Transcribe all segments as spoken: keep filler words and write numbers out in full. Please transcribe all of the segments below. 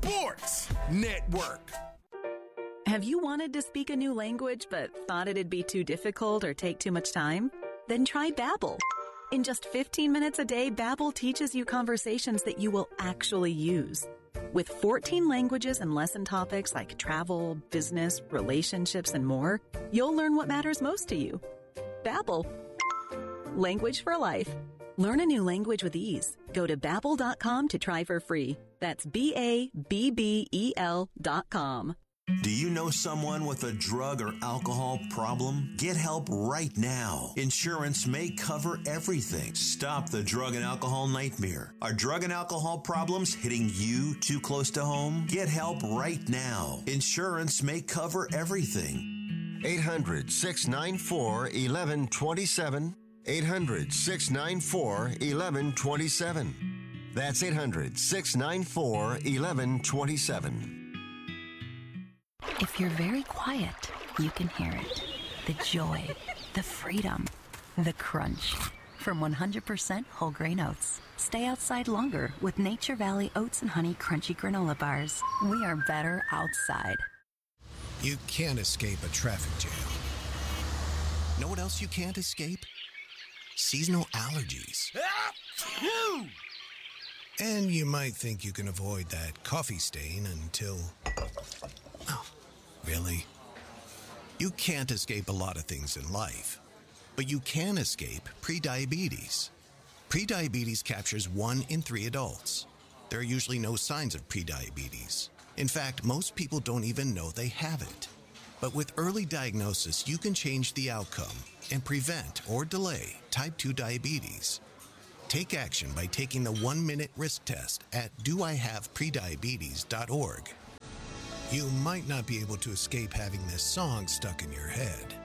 Sports Network. Have you wanted to speak a new language but thought it'd be too difficult or take too much time? Then try Babbel. In just fifteen minutes a day, Babbel teaches you conversations that you will actually use. With fourteen languages and lesson topics like travel, business, relationships, and more, you'll learn what matters most to you. Babbel. Language for life. Learn a new language with ease. Go to babbel dot com to try for free. That's B A B B E L dot com. Do you know someone with a drug or alcohol problem? Get help right now. Insurance may cover everything. Stop the drug and alcohol nightmare. Are drug and alcohol problems hitting you too close to home? Get help right now. Insurance may cover everything. eight hundred, six nine four, one one two seven. eight hundred, six nine four, one one two seven. That's eight hundred, six nine four, one one two seven. If you're very quiet, you can hear it. The joy, the freedom, the crunch. From one hundred percent whole grain oats. Stay outside longer with Nature Valley Oats and Honey Crunchy Granola Bars. We are better outside. You can't escape a traffic jam. Know what else you can't escape? Seasonal allergies. And you might think you can avoid that coffee stain until... Oh, really? You can't escape a lot of things in life, but you can escape prediabetes. Prediabetes captures one in three adults. There are usually no signs of prediabetes. In fact, most people don't even know they have it. But with early diagnosis, you can change the outcome and prevent or delay type two diabetes. Take action by taking the one-minute risk test at do I have prediabetes dot org. You might not be able to escape having this song stuck in your head,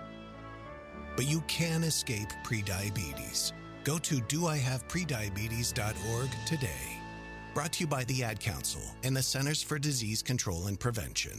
but you can escape prediabetes. Go to do I have prediabetes dot org today. Brought to you by the Ad Council and the Centers for Disease Control and Prevention.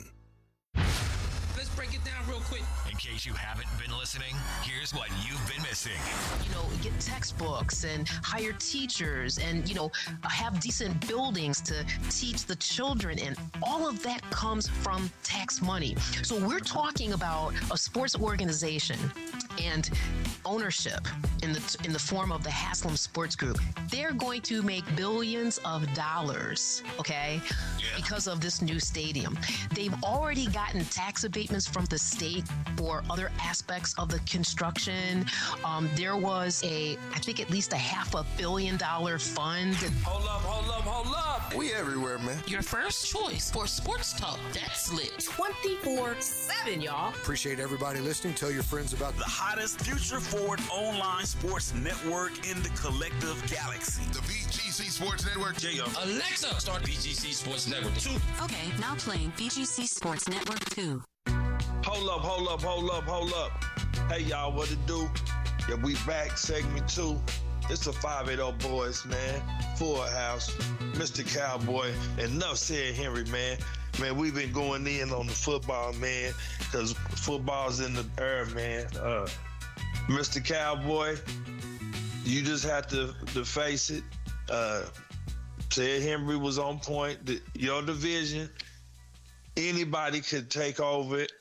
Let's break it down real quick. In case you haven't been listening, here's what you've been missing. You know, get textbooks and hire teachers and, you know, have decent buildings to teach the children. And all of that comes from tax money. So we're talking about a sports organization and ownership in the in the form of the Haslam Sports Group. They're going to make billions of dollars, okay, yeah. because of this new stadium. They've already gotten tax abatements from the state for other aspects of the construction. Um, there was a, I think at least a half a billion dollar fund. Hold up, hold up, hold up. We everywhere, man. Your first choice for sports talk. That's lit. twenty-four seven, y'all. Appreciate everybody listening. Tell your friends about the hottest future forward online sports network in the collective galaxy. The B G C Sports Network. J O. Alexa, start B G C Sports Network two. Okay, now playing B G C Sports Network two. Hold up, hold up, hold up, hold up. Hey, y'all, what it do? Yeah, we back, segment two. It's the five eighty boys, man. Full house. Mister Cowboy. Enough said, Henry, man. Man, we've been going in on the football, man, because football's in the air, man. Uh, Mister Cowboy, you just have to, to face it. Uh, said Henry was on point. The, your division, anybody could take over it.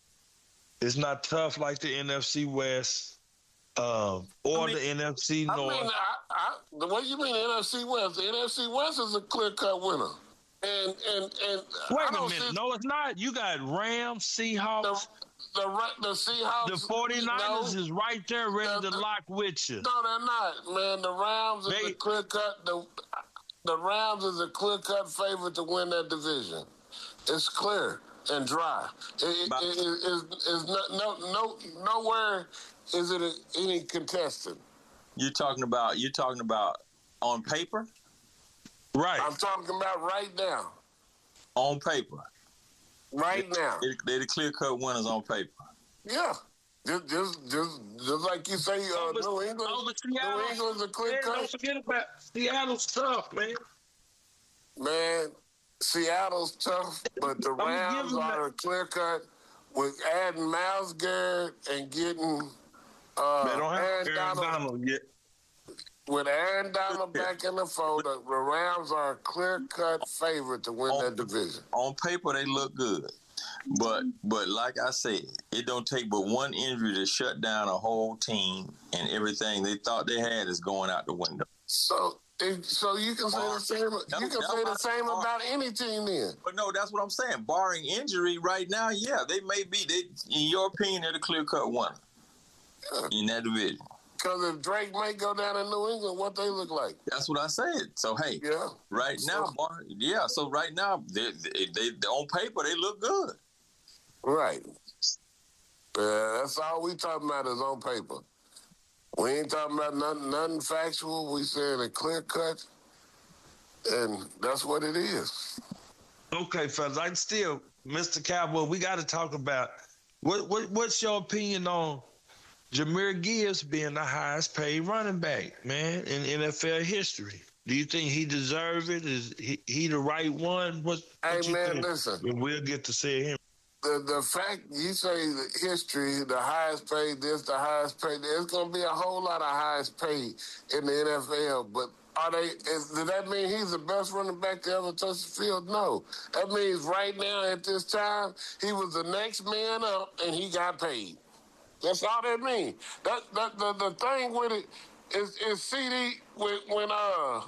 It's not tough like the N F C West um, or I mean, the N F C North. I mean, I, I, the way you mean the N F C West, the N F C West is a clear-cut winner. And and and wait I a don't minute, see, no, it's not. You got Rams, Seahawks. The, the, the Seahawks. The forty-niners no, is right there ready the, to lock with you. No, they're not, man. The Rams is they, a clear-cut. The, the Rams is a clear-cut favorite to win that division. It's clear and dry. It, it, it, it, it's, it's no, no, no, nowhere is it a, any contested. You're talking about. You're talking about on paper. Right. I'm talking about right now. On paper. Right they, now. They, they're the clear-cut winners on paper. Yeah. Just, just, just, just like you say, uh, New England. New England's a clear-cut. Don't forget about Seattle's tough, man. Man, Seattle's tough, but the Rams are a clear-cut with adding Myles Garrett and getting uh, they don't have Aaron Aaron Donald. Donald yet. with Aaron Donald back in the fold, the Rams are a clear-cut favorite to win on, that division. On paper, they look good. But but like I said, it don't take but one injury to shut down a whole team, and everything they thought they had is going out the window. So so you can say the same you can say the same about any team then. But no, that's what I'm saying. Barring injury right now, yeah, they may be. They, in your opinion, they're the clear-cut winner yeah. in that division. Because if Drake might go down in New England, what they look like? That's what I said. So, hey, yeah. right so, now, bar, yeah, so right now, they, they, they on paper, they look good. Right. Yeah, that's all we talking about is on paper. We ain't talking about nothing, nothing factual. We saying a clear cut, and that's what it is. Okay, fellas, I still, Mister Cowboy, we got to talk about what, what what's your opinion on Jahmyr Gibbs being the highest paid running back, man, in N F L history? Do you think he deserves it? Is he, he the right one? What, what hey, you man, think? listen. And we'll get to see him. The the fact you say the history, the highest paid this, the highest paid, there's going to be a whole lot of highest paid in the N F L. But are they? Is, does that mean he's the best running back to ever touch the field? No. That means right now at this time, he was the next man up and he got paid. That's all that means. That, that the, the thing with it is, is C D, when, when uh,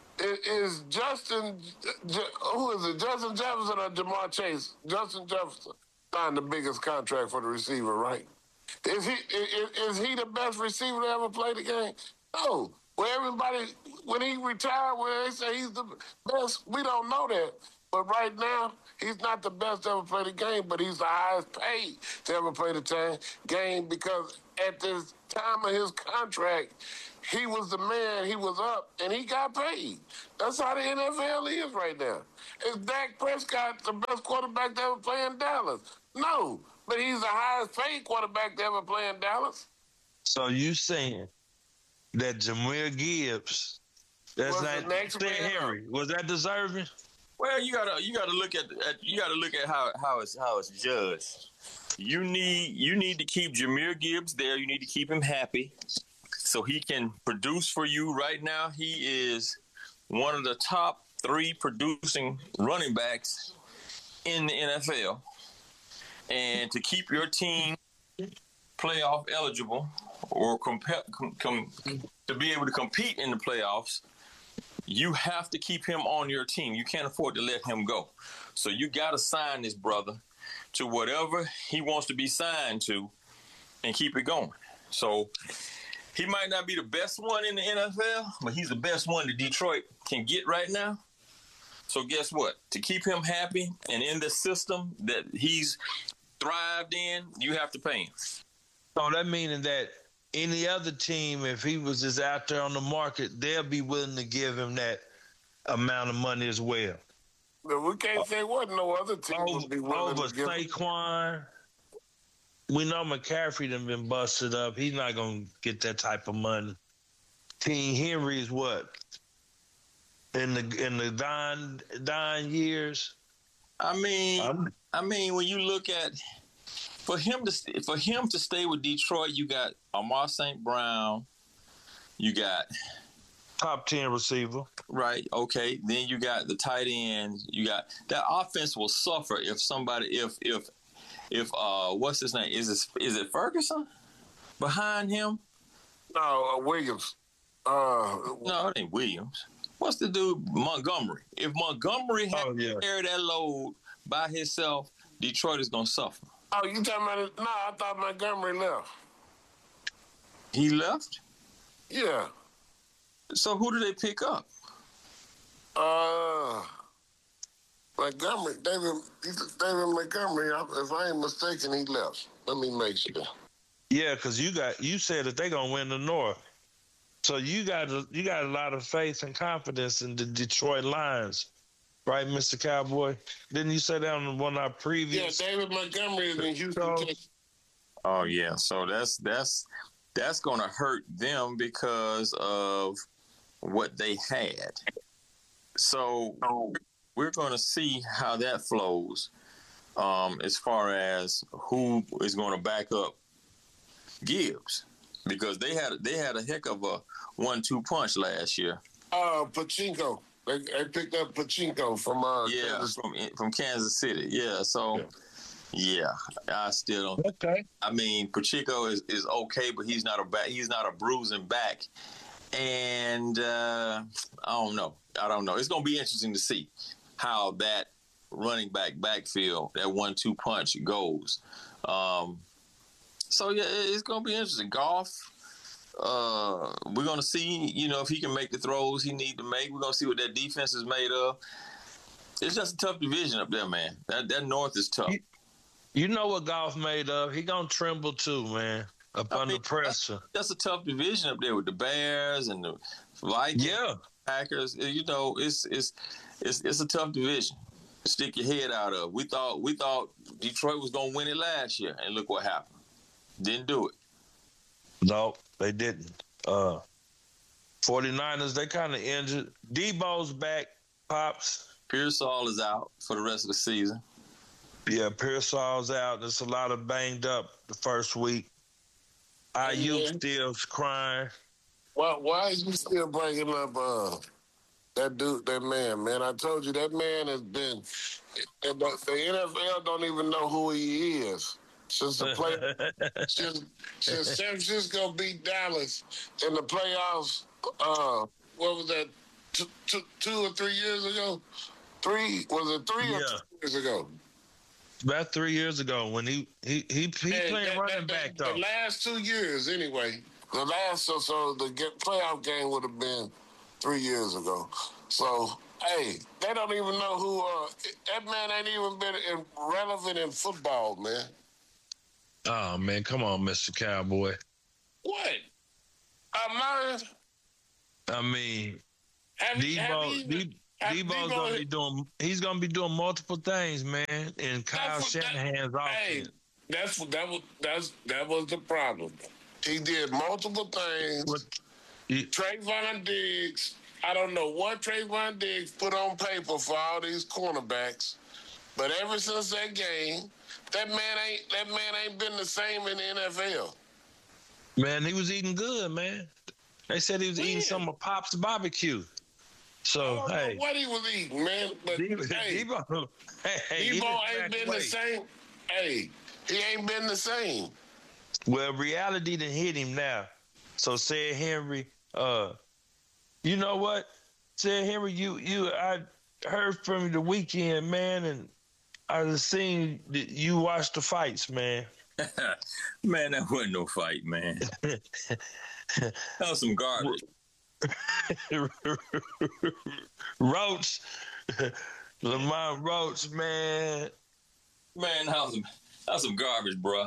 is Justin, who is it, Justin Jefferson or Jamar Chase? Justin Jefferson signed the biggest contract for the receiver, right? Is he is, is he the best receiver to ever play the game? No. Where everybody, when he retired, where they say he's the best, we don't know that. But right now, he's not the best to ever play the game, but he's the highest paid to ever play the t- game because at this time of his contract, he was the man, he was up, and he got paid. That's how the N F L is right now. Is Dak Prescott the best quarterback to ever play in Dallas? No, but he's the highest paid quarterback to ever play in Dallas. So you saying that Jahmyr Gibbs, that's was not the next man Henry, was that deserving? Well, you gotta you gotta look at, at you gotta look at how how it's how it's judged. You need you need to keep Jahmyr Gibbs there. You need to keep him happy, so he can produce for you. Right now, he is one of the top three producing running backs in the N F L. And to keep your team playoff eligible or comp- com- com- to be able to compete in the playoffs, you have to keep him on your team. You can't afford to let him go. So you got to sign this brother to whatever he wants to be signed to and keep it going. So he might not be the best one in the N F L, but he's the best one that Detroit can get right now. So guess what? To keep him happy and in the system that he's thrived in, you have to pay him. So that meaning that any other team, if he was just out there on the market, they'll be willing to give him that amount of money as well. But we can't say what no other team over, would be willing over to give him. Saquon, we know McCaffrey done been busted up. He's not going to get that type of money. King Henry is what? In the in the dying, dying years? I mean, I'm, I mean, when you look at for him to for him to stay with Detroit, you got Amar Saint Brown, you got top ten receiver, right? Okay, then you got the tight end. You got that offense will suffer if somebody if if if uh what's his name is this, is it Ferguson behind him? No, uh, Williams. Uh, no, it ain't Williams. What's the dude Montgomery? If Montgomery had oh, yeah. to carry that load by himself, Detroit is gonna suffer. Oh, you talking about it? No, I thought Montgomery left. He left? Yeah. So who did they pick up? Uh, Montgomery, David, David Montgomery. If I ain't mistaken, he left. Let me make sure. Yeah, because you got you said that they're gonna win the North, so you got a, you got a lot of faith and confidence in the Detroit Lions. Right, Mister Cowboy? Didn't you say that on one of our previous? Yeah, David Montgomery is in Houston, Texas. Oh yeah, so that's that's that's going to hurt them because of what they had. So we're going to see how that flows um, as far as who is going to back up Gibbs, because they had they had a heck of a one two punch last year. Uh, Pachinko. They, they picked up Pachinko from uh, yeah Kansas. from from Kansas City. Yeah, so yeah, yeah I still don't. Okay. I mean, Pacheco is, is okay, but he's not a back. He's not a bruising back, and uh, I don't know. I don't know. It's gonna be interesting to see how that running back backfield, that one two punch goes. Um, so yeah, it's gonna be interesting. Goff. Uh, we're gonna see, you know, if he can make the throws he need to make. We're gonna see what that defense is made of. It's just a tough division up there, man. That that North is tough. You, you know what Goff made of? He gonna tremble too, man, up I under mean, pressure. That's a tough division up there with the Bears and the Vikings, yeah, Packers. You know, it's it's it's it's a tough division to stick your head out of. We thought we thought Detroit was gonna win it last year, and look what happened. Didn't do it. No, they didn't. Uh, 49ers, they kind of injured. Debo's back, Pops. Pearsall is out for the rest of the season. Yeah, Pearsall's out. There's a lot of banged up the first week. Ayuk yeah. still crying. Why, why is you still bringing up uh, that dude, that man, man? I told you that man has been, the N F L don't even know who he is. Since the play, since, since San Francisco beat Dallas in the playoffs, uh, what was that? Two, two, two or three years ago? Three was it three yeah. or two years ago? About three years ago when he he he, he played that, running that, back that, though. The last two years, anyway. The last so so the get, playoff game would have been three years ago. So hey, they don't even know who. Uh, that man ain't even been in, relevant in football, man. Oh, man, come on, Mister Cowboy. What? I'm lying? I mean, have Debo, have Debo, Debo's Debo going to be doing, he's going to be doing multiple things, man, in Kyle Shanahan's offense. Hey, that's, that, was, that's, that was the problem. He did multiple things. What? You, Trayvon Diggs, I don't know what Trayvon Diggs put on paper for all these cornerbacks, but ever since that game, That man ain't that man ain't been the same in the N F L. Man, he was eating good, man. They said he was when? eating some of Pop's barbecue. So, I don't hey. know what he was eating, man. But, Debo, hey, Debo, hey, Debo ain't been away. the same. Hey, he ain't been the same. Well, reality done hit him now. So, said Henry, uh, you know what? Said Henry, you, you, I heard from you the weekend, man, and I was seen you watch the fights, man. Man, that wasn't no fight, man. That was some garbage. Roach, Lamont Roach, man. Man, that was, that was some garbage, bro.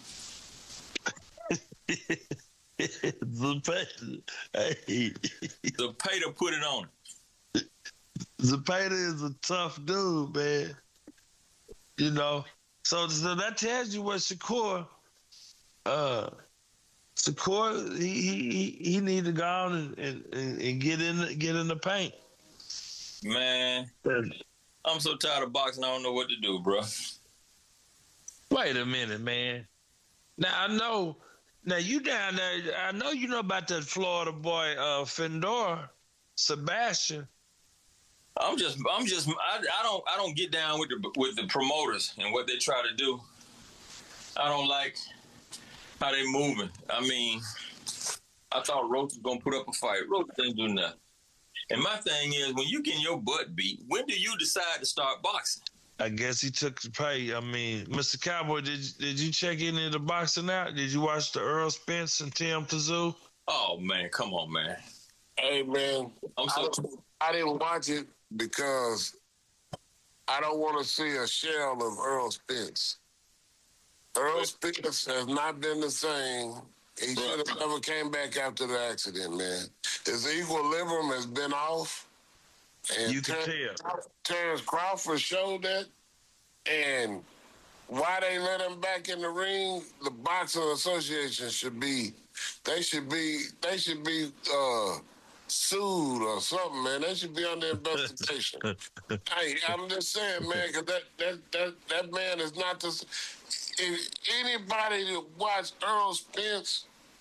Zapata, hey. Zapata put it on him. Zapata is a tough dude, man. You know, so, so that tells you what Shakur, uh, Shakur, he he he need to go on and, and, and get in the, get in the paint. Man, I'm so tired of boxing. I don't know what to do, bro. Wait a minute, man. Now I know. Now you down there. I know you know about that Florida boy, uh, Fedor, Sebastian. I'm just, I'm just, I, I don't, I don't get down with the with the promoters and what they try to do. I don't like how they moving. I mean, I thought Roach was gonna put up a fight. Roach didn't do nothing. And my thing is, when you getting your butt beat, when do you decide to start boxing? I guess he took the pay. I mean, Mister Cowboy, did did you check any of the boxing out? Did you watch the Earl Spence and Tim Pazou? Oh man, come on, man. Hey man, I'm so. I, I didn't watch it because I don't want to see a shell of Earl Spence. Earl Spence has not been the same. He should have never came back after the accident, man. His equilibrium has been off. And you can Ter- tell. Terrence Crawford showed that. And why they let him back in the ring, the Boxing Association should be, they should be, they should be uh, sued or something, man. They should be under investigation. Hey, I'm just saying, man, because that, that, that, that man is not the... If anybody that watched Earl Spence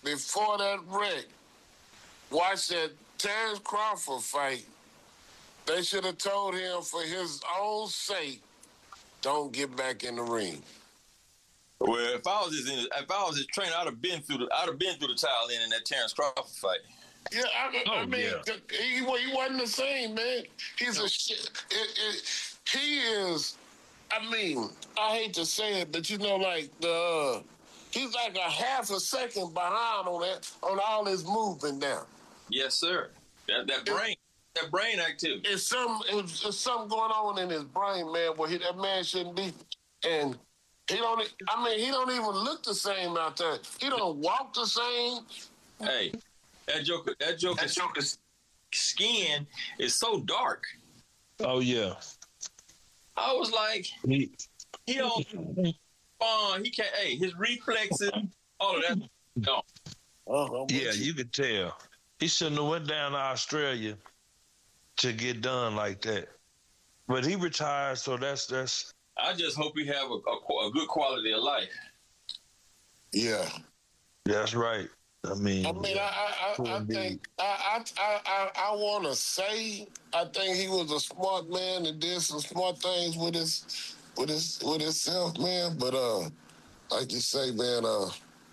before that wreck, watch that Terrence Crawford fight, they should have told him for his own sake, don't get back in the ring. Well, if I was his, if I was his trainer, I'd have been through the, I'd have been through the tile in in that Terrence Crawford fight. Yeah, I, oh, I mean, yeah. he, he wasn't the same, man. He's a shit. It, it, he is. I mean, I hate to say it, but you know, like the, uh, he's like a half a second behind on that, on all his movement now. Yes, sir. That that brain, it, that brain activity. It's some, it's, it's something going on in his brain, man. Where he, that man shouldn't be, and he don't. I mean, he don't even look the same out there. He don't walk the same. Hey, that joker, that joker's joker skin is so dark. Oh yeah. I was like, he, he don't. Uh, he can't. Hey, his reflexes, all of that. No. Oh, yeah, you could tell. He shouldn't have went down to Australia to get done like that. But he retired, so that's that's. I just hope he have a, a, a good quality of life. Yeah, that's right. I mean, I mean, I, I, I, I think I, I, I, I want to say I think he was a smart man and did some smart things with his, with his, with himself, man. But uh, like you say, man, uh,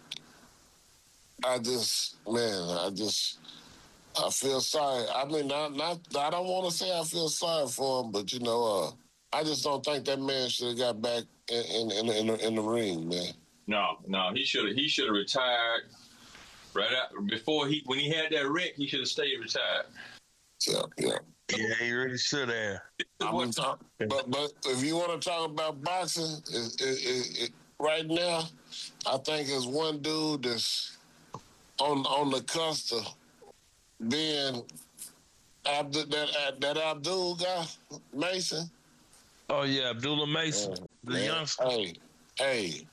I just, man, I just, I feel sorry. I mean, not, not, I don't want to say I feel sorry for him, but you know, uh. I just don't think that man should have got back in in, in, in, the, in the ring, man. No, no, he should have he should have retired right out before he when he had that wreck. He should have stayed retired. Yeah, yeah, yeah. He really should have. I mean, but but if you want to talk about boxing, it, it, it, it, right now, I think there's one dude that's on on the cusp of being Abdul, that that Abdul guy Mason. Oh, yeah, Abdullah Mason, yeah, the man, youngster. Hey, hey,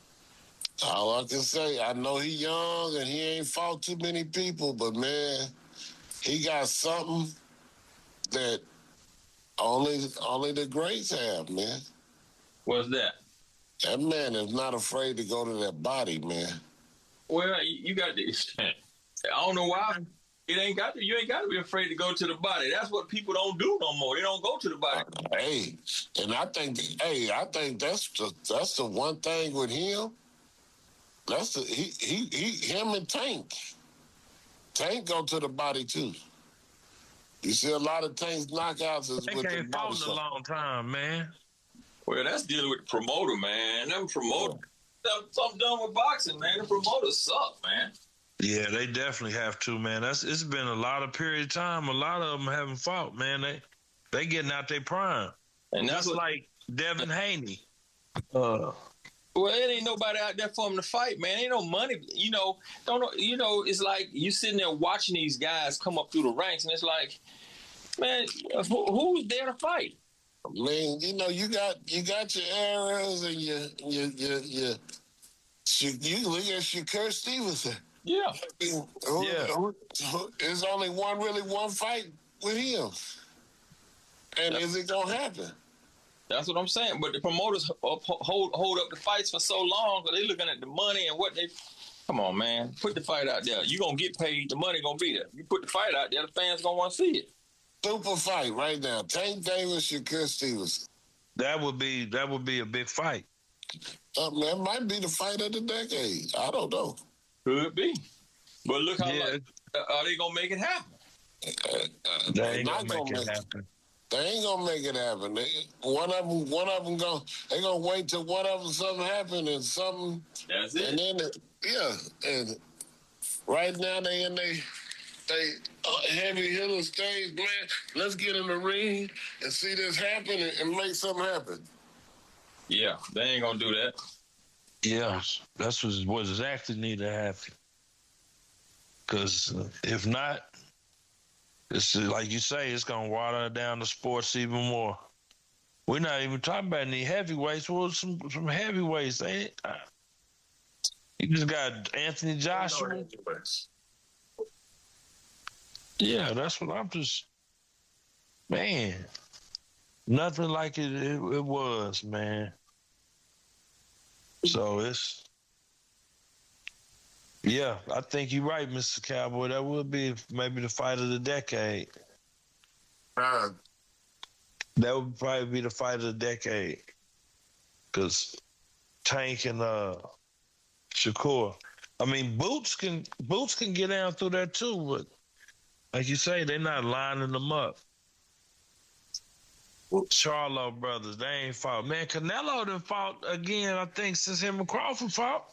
all I can say, I know he young and he ain't fought too many people, but, man, he got something that only only the greats have, man. What's that? That man is not afraid to go to that body, man. Well, you got this. I don't know why. It ain't got to, you ain't got to be afraid to go to the body. That's what people don't do no more. They don't go to the body. Hey, and I think, hey, I think that's the that's the one thing with him. That's the he he he him and Tank. Tank go to the body too. You see a lot of Tank's knockouts is they with can't the body. They a long time, man. Well, that's dealing with the promoter, man. Them promoter, something done with boxing, man. The promoters suck, man. Yeah, they definitely have to, man. That's it's been a lot of period of time. A lot of them haven't fought, man. They they getting out their prime, and that's what, like Devin Haney. Uh, well, it ain't nobody out there for him to fight, man. Ain't no money, you know. Don't know, you know. It's like you sitting there watching these guys come up through the ranks, and it's like, man, who, who's there to fight? I mean, you know, you got you got your errors and your your your your. You look at Shakur Stevenson. Yeah. Who, yeah. Who, who, there's only one, really one fight with him. And that's, is it going to happen? That's what I'm saying. But the promoters hold hold up the fights for so long because they're looking at the money and what they... Come on, man. Put the fight out there. You're going to get paid. The money going to be there. You put the fight out there, the fans going to want to see it. Super fight right now. Tank Davis, Shakur Stevenson. That would be that would be a big fight. Uh, that might be the fight of the decade. I don't know. Could be. But look how yeah. like, are they going to make it happen? Uh, uh, they ain't going to make it happen. They ain't going to make it happen. They, one of them, one of them going they going to wait till one of them something happen and something. That's it. And then, it, yeah. And right now they in they, they uh, heavy hitter stage, man. Let's get in the ring and see this happen and, and make something happen. Yeah, they ain't going to do that. Yeah, that's what, what exactly need to happen. Because uh, if not, it's like you say, it's going to water down the sports even more. We're not even talking about any heavyweights. Well, some some heavyweights. They, uh, you just got Anthony Joshua. Yeah, that's what I'm just... Man, nothing like it, it, it was, man. So it's Yeah, I think you're right, Mister Cowboy. That would be maybe the fight of the decade. Uh, that would probably be the fight of the decade. Because Tank and uh, Shakur. I mean, Boots can Boots can get down through there too, but like you say, they're not lining them up. Charlo brothers, they ain't fought. Man, Canelo done fought again, I think, since him and Crawford fought.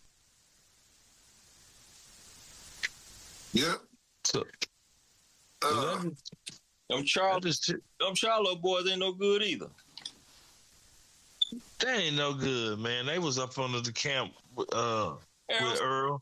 Yep. So, uh, them Charlo, them Charlo boys ain't no good either. They ain't no good, man. They was up under the camp with, uh, Earl. with Earl.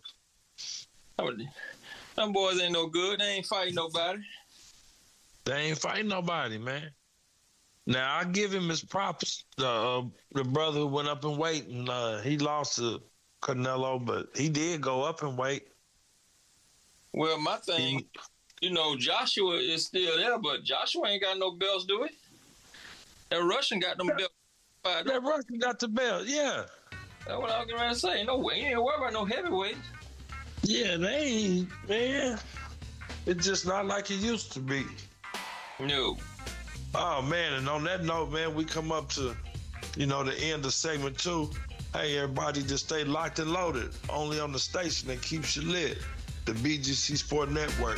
Them boys ain't no good. They ain't fighting nobody. They ain't fighting nobody, man. Now, I give him his props. The uh, the brother who went up in weight, and uh, he lost to Canelo, but he did go up in weight. Well, my thing, you know, Joshua is still there, but Joshua ain't got no belts, do he? That Russian got them belts. That Russian got the belt, yeah. That's what I was going to say. No way. You ain't worried about no heavyweight. Yeah, they ain't, man. It's just not like it used to be. No. Oh, man, and on that note, man, we come up to, you know, the end of segment two. Hey, everybody, just stay locked and loaded. Only on the station that keeps you lit. The B G C Sport Network.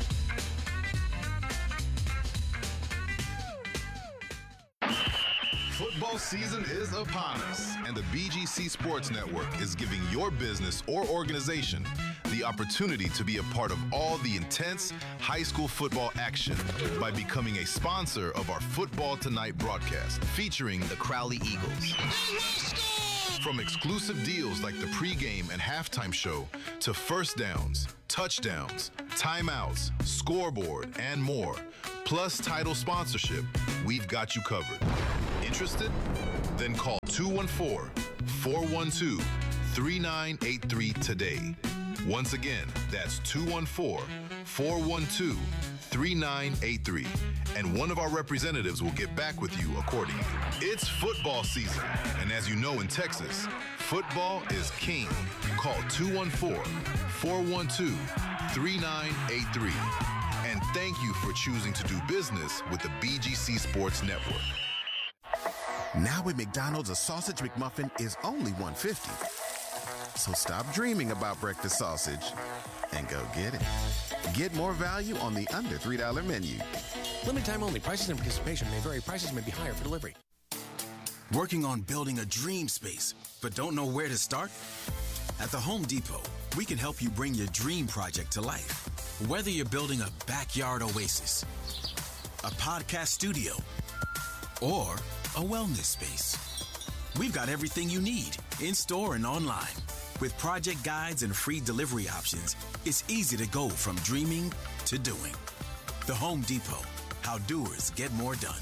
Football season is upon us, and the B G C Sports Network is giving your business or organization the opportunity to be a part of all the intense high school football action by becoming a sponsor of our Football Tonight broadcast, featuring the Crowley Eagles. From exclusive deals like the pregame and halftime show to first downs, touchdowns, timeouts, scoreboard, and more, plus title sponsorship, we've got you covered. Interested? Then call two one four, four one two, three nine eight three today. Once again, that's two one four, four one two, three nine eight three, and one of our representatives will get back with you accordingly. It's football season, and as you know in Texas, football is king. Call two one four, four one two, three nine eight three. And thank you for choosing to do business with the B G C Sports Network. Now at McDonald's, a sausage McMuffin is only one dollar fifty. So stop dreaming about breakfast sausage and go get it. Get more value on the under three dollar menu. Limited time only. Prices and participation may vary. Prices may be higher for delivery. Working on building a dream space, but don't know where to start? At the Home Depot, we can help you bring your dream project to life. Whether you're building a backyard oasis, a podcast studio, or a wellness space, we've got everything you need in store and online. With project guides and free delivery options, it's easy to go from dreaming to doing. The Home Depot, how doers get more done.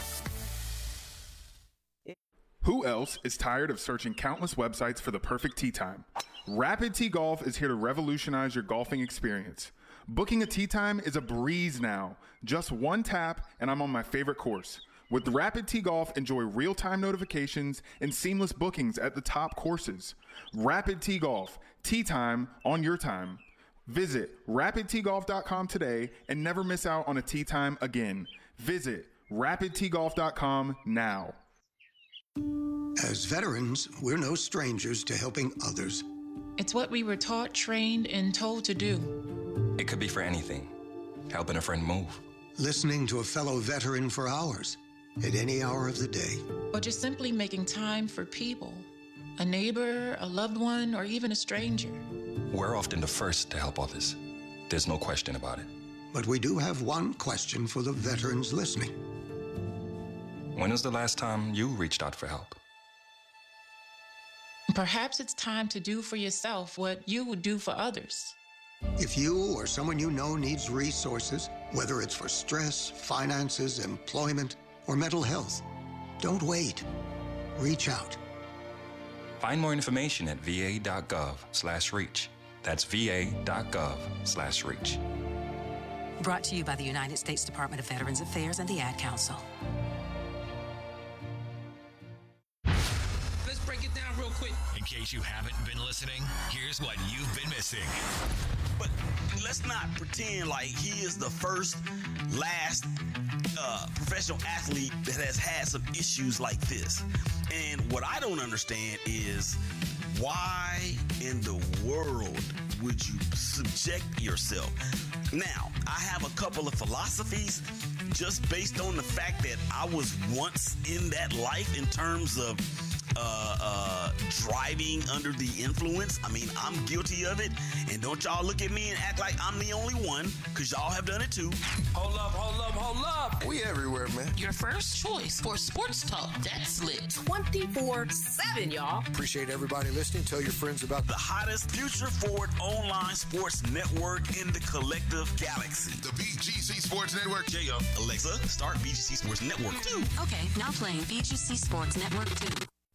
Who else is tired of searching countless websites for the perfect tee time? Rapid Tee Golf is here to revolutionize your golfing experience. Booking a tee time is a breeze now. Just one tap and I'm on my favorite course. With Rapid Tee Golf, enjoy real-time notifications and seamless bookings at the top courses. Rapid Tee Golf, tee time on your time. Visit rapid tee golf dot com today and never miss out on a tee time again. Visit rapid tee golf dot com now. As veterans, we're no strangers to helping others. It's what we were taught, trained, and told to do. It could be for anything. Helping a friend move. Listening to a fellow veteran for hours, at any hour of the day. Or just simply making time for people. A neighbor, a loved one, or even a stranger. We're often the first to help others. There's no question about it. But we do have one question for the veterans listening. When was the last time you reached out for help? Perhaps it's time to do for yourself what you would do for others. If you or someone you know needs resources, whether it's for stress, finances, employment, or mental health, don't wait. Reach out. Find more information at va.gov slash reach. That's va.gov slash reach. Brought to you by the United States Department of Veterans Affairs and the Ad Council. Let's break it it down real quick. In case you haven't been listening, here's what you've been missing. But let's not pretend like he is the first, last uh, professional athlete that has had some issues like this. And what I don't understand is why in the world would you subject yourself? Now, I have a couple of philosophies just based on the fact that I was once in that life in terms of uh, uh, driving under the influence. I mean, I'm guilty of it. And don't y'all look at me and act like I'm the only one, because y'all have done it too. Hold up, hold up, hold up. We everywhere, man. Your first choice for sports talk that's lit. twenty-four seven, y'all. Appreciate everybody listening. Tell your friends about the hottest future forward online sports network in the collective galaxy. The B G C Sports Network. Yeah, Alexa, start B G C Sports Network two. Okay, now playing B G C Sports Network two.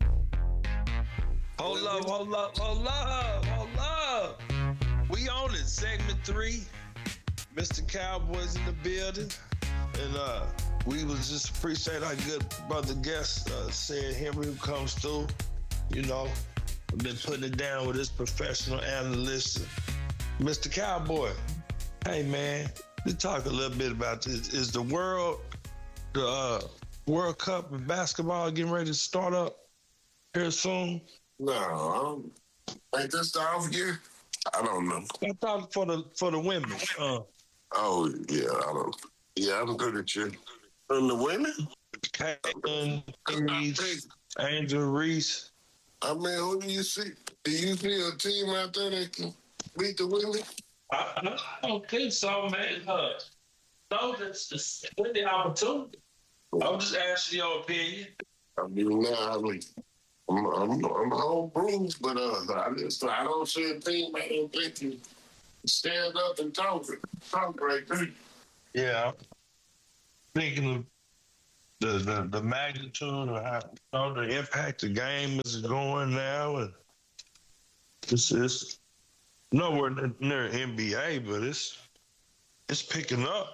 Hold up, hold up, hold up, hold up. We on it, segment three. Mister Cowboys in the building. And uh, we was just appreciate our good brother guest, uh, said Henry, who comes through. You know, I've been putting it down with his professional analyst. Mister Cowboy, hey man, let's talk a little bit about this. Is the world, the uh, World Cup of basketball getting ready to start up here soon? No, I don't. Ain't this the off year? I don't know. I thought for the for the women. Uh, oh yeah, I don't. Yeah, I'm good at you. And the women? Caitlin Reese, Angel Reese. I mean, who do you see? Do you see a team out there that can beat the women? I, I don't think so, man. Uh, no, that's just the opportunity. I'm just asking your opinion. I mean, now I mean. I'm, I'm, I'm home bruised, but uh, I just I don't see a team I don't think can stand up and talk talk right there. Yeah, thinking of the the, the magnitude of how you know, the impact the game is going now, and it's it's nowhere near N B A, but it's it's picking up.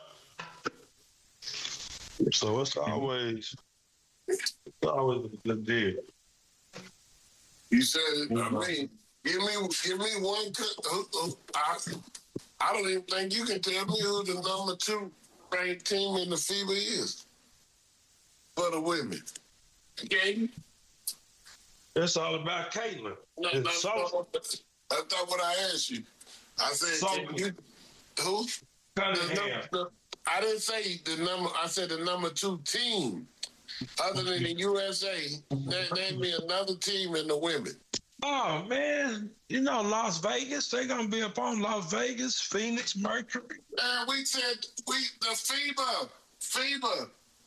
So it's always it's always a good deal. You said it. I mean, give me, give me one. Uh, uh, I, I don't even think you can tell me who the number two ranked team in the FIBA is for the women. Okay. It's all about Caitlin. No, no, so, no, that's not what I asked you. I said, so, can you, who? The number, I didn't say the number. I said the number two team. Other than the U S A, name me another team in the women. Oh, man. You know, Las Vegas, they're going to be up on Las Vegas, Phoenix, Mercury. Man, we said, we the FIBA, FIBA.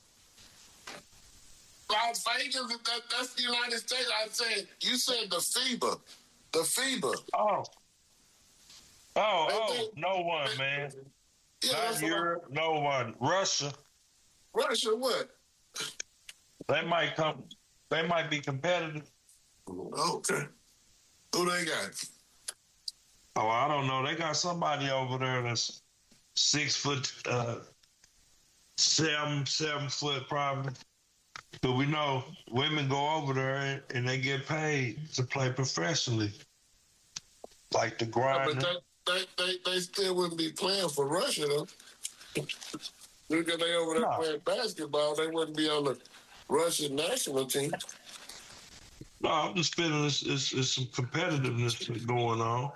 Las Vegas, that, that's the United States. I said, you said the FIBA, the FIBA. Oh. Oh, oh, no one, man. Yeah, Not Europe, no one. Russia. Russia what? They might come. They might be competitive. Okay. Who they got? Oh, I don't know. They got somebody over there that's six foot, uh, seven, seven foot probably. But we know women go over there and they get paid to play professionally, like the grinder. Yeah, but they, they, they still wouldn't be playing for Russia though. Because they over there no. playing basketball, they wouldn't be on the Russian national team. No, I'm just feeling it's, it's, it's some competitiveness going on.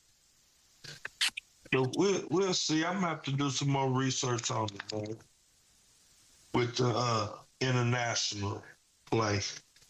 So we'll, we'll see. I'm going to have to do some more research on it, man, with the uh, international play.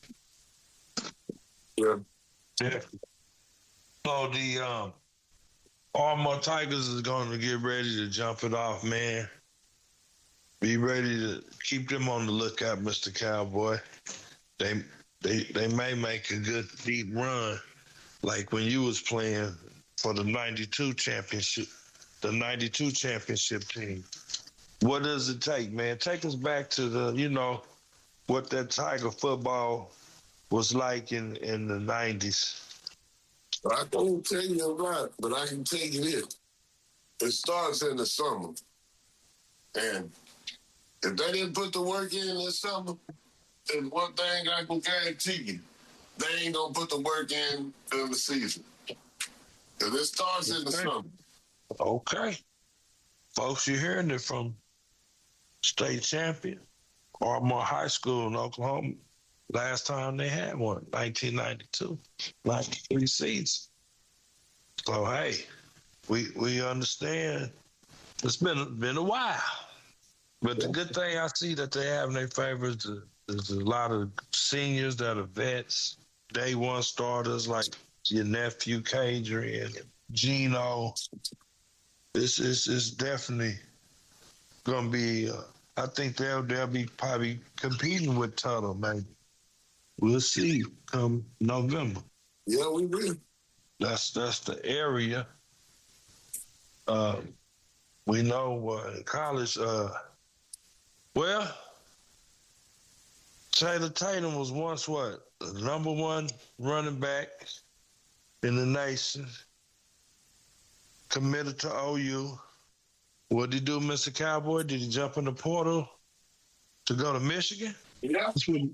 Yeah. Yeah. So the um, Armor Tigers is going to get ready to jump it off, man. Be ready to keep them on the lookout, Mister Cowboy. They they they may make a good deep run, like when you was playing for the ninety-two championship, the ninety-two championship team. What does it take, man? Take us back to the, you know, what that Tiger football was like in, in the nineties. I can't tell you a lot, but I can tell you this. It starts in the summer. And if they didn't put the work in this summer, then one thing I can guarantee you, they ain't gonna put the work in during the season. If it starts in the summer. Okay. Folks, you're hearing it from state champion, Ardmore High School in Oklahoma. Last time they had one, nineteen ninety-two, ninety-three seats. So, hey, we we understand. It's been, been a while. But the good thing I see that they have in their favor is, the, is a lot of seniors that are vets, day one starters like your nephew, Kadrian, Gino. This is it's definitely going to be, uh, I think they'll, they'll be probably competing with Tuttle, maybe. We'll see come November. Yeah, we will. That's, that's the area. Uh, we know uh, in college, uh, well, Taylor Tatum was once what? The number one running back in the nation. Committed to O U. What did he do, Mister Cowboy? Did he jump in the portal to go to Michigan? Yeah.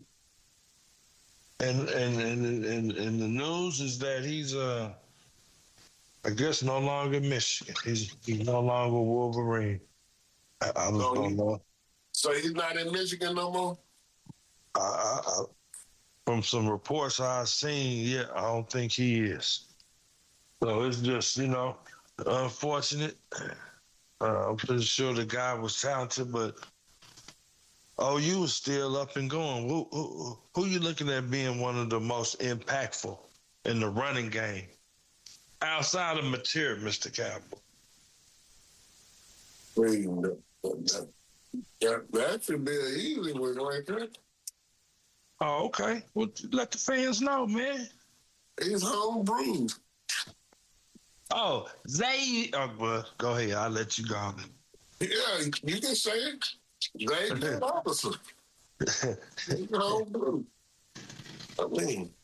And and and and, and the news is that he's uh I guess no longer Michigan. He's he's no longer Wolverine. I, I just So don't he- know. So he's not in Michigan no more? I, I, I, from some reports I've seen, yeah, I don't think he is. So it's just, you know, unfortunate. Uh, I'm pretty sure the guy was talented, but O U was still up and going. Who, who, who you looking at being one of the most impactful in the running game? Outside of Mateer, Mister Campbell. Wait, that, that, that should be an easy one right there. Oh, okay. Well, let the fans know, man. He's home Oh, Zay. Oh, well, go ahead. I'll let you go. Yeah, you can say it. They good officer. He's home brewed. I mean,